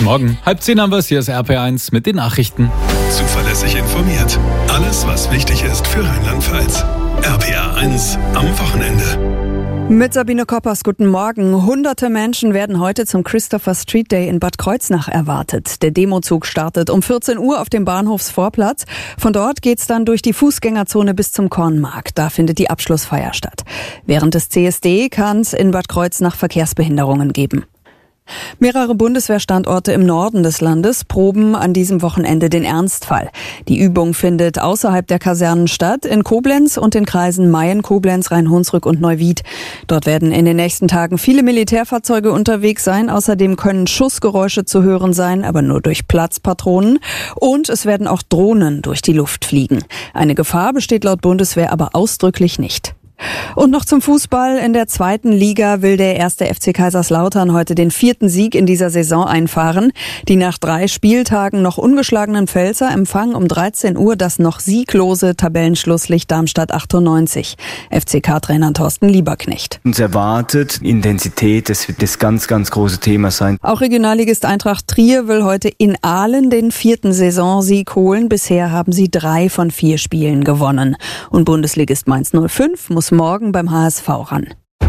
guten Morgen. 9:30 haben wir es, hier ist RP1 mit den Nachrichten. Zuverlässig informiert. Alles, was wichtig ist für Rheinland-Pfalz. RPA1 am Wochenende. Mit Sabine Koppers, guten Morgen. Hunderte Menschen werden heute zum Christopher Street Day in Bad Kreuznach erwartet. Der Demozug startet um 14 Uhr auf dem Bahnhofsvorplatz. Von dort geht's dann durch die Fußgängerzone bis zum Kornmarkt. Da findet die Abschlussfeier statt. Während des CSD kann es in Bad Kreuznach Verkehrsbehinderungen geben. Mehrere Bundeswehrstandorte im Norden des Landes proben an diesem Wochenende den Ernstfall. Die Übung findet außerhalb der Kasernen statt, in Koblenz und den Kreisen Mayen, Koblenz, Rhein-Hunsrück und Neuwied. Dort werden in den nächsten Tagen viele Militärfahrzeuge unterwegs sein. Außerdem können Schussgeräusche zu hören sein, aber nur durch Platzpatronen. Und es werden auch Drohnen durch die Luft fliegen. Eine Gefahr besteht laut Bundeswehr aber ausdrücklich nicht. Und noch zum Fußball. In der 2. Liga will der 1. FC Kaiserslautern heute den 4. Sieg in dieser Saison einfahren. Die nach 3 Spieltagen noch ungeschlagenen Pfälzer empfangen um 13 Uhr das noch sieglose Tabellenschlusslicht Darmstadt 98. FCK-Trainer Thorsten Lieberknecht. Uns erwartet Intensität, das wird das ganz, ganz große Thema sein. Auch Regionalligist Eintracht Trier will heute in Aalen den 4. Saisonsieg holen. Bisher haben sie 3 von 4 Spielen gewonnen. Und Bundesligist Mainz 05 muss morgen beim HSV ran.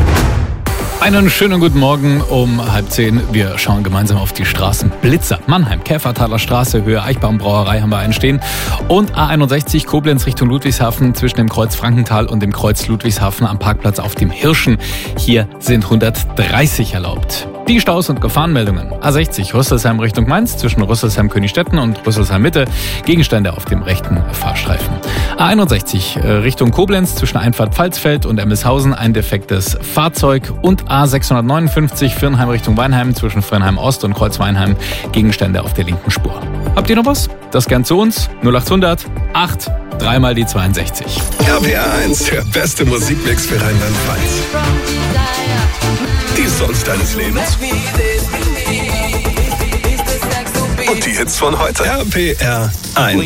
Einen schönen guten Morgen um 9:30. Wir schauen gemeinsam auf die Straßen. Blitzer, Mannheim, Käfertaler Straße, Höhe Eichbaumbrauerei haben wir einen stehen. Und A61 Koblenz Richtung Ludwigshafen zwischen dem Kreuz Frankenthal und dem Kreuz Ludwigshafen am Parkplatz auf dem Hirschen. Hier sind 130 erlaubt. Die Staus und Gefahrenmeldungen. A60 Rüsselsheim Richtung Mainz zwischen Rüsselsheim-Königstetten und Rüsselsheim-Mitte. Gegenstände auf dem rechten Fahrstreifen. A61 Richtung Koblenz zwischen Einfahrt Pfalzfeld und Emmelshausen ein defektes Fahrzeug. Und A659 Firnheim Richtung Weinheim zwischen Firnheim Ost und Kreuz Weinheim. Gegenstände auf der linken Spur. Habt ihr noch was? Das gern zu uns. 0800 8 3 mal die 62. RPA1, der beste Musikmix für Rheinland-Pfalz. Die Songs deines Lebens. Und die Hits von heute. RPR1.